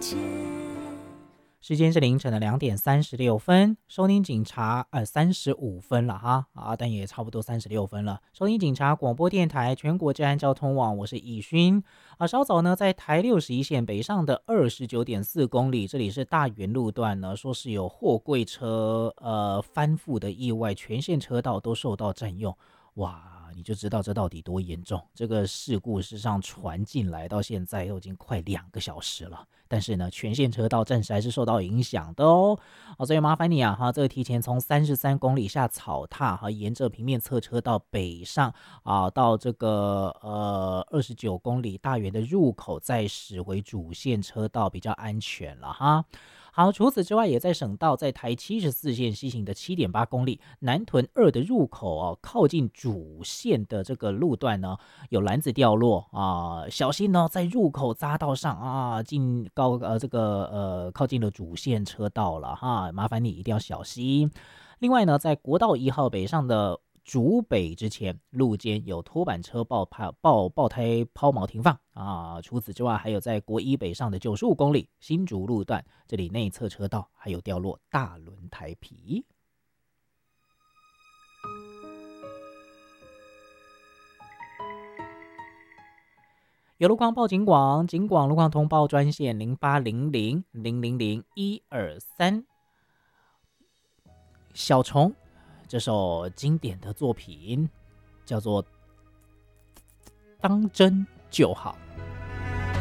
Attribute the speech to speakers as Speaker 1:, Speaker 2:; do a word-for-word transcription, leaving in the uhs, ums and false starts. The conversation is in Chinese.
Speaker 1: 时间是凌晨的两点三十六分，收听警察呃三十五分了哈啊，但也差不多三十六分了。收听警察广播电台全国治安交通网，我是易勋啊。稍早呢，在台六十一线北上的二十九点四公里，这里是大园路段呢，说是有货柜车呃翻覆的意外，全线车道都受到占用，哇！你就知道这到底多严重。这个事故事实上传进来到现在都已经快两个小时了，但是呢，全线车道暂时还是受到影响的哦。哦，所以麻烦你啊，哈，这个提前从三十三公里下草踏哈，沿着平面侧车道北上啊，到这个呃二十九公里大园的入口再驶回主线车道比较安全了哈。好，除此之外，也在省道在台七十四线西行的 七点八公里，南屯二的入口哦，靠近主线的这个路段呢，有篮子掉落啊，小心哦，在入口匝道上啊，进高呃这个呃靠近了主线车道了哈，麻烦你一定要小心。另外呢，在国道一号北上的竹北之前，路肩有拖板车爆爆爆胎抛锚停放啊。除此之外，还有在国一北上的九十五公里新竹路段，这里内侧车道还有掉落大轮胎皮。有路况报警广，警广路况通报专线零八零零零零零一二三。小虫这首经典的作品叫做《当真就好》。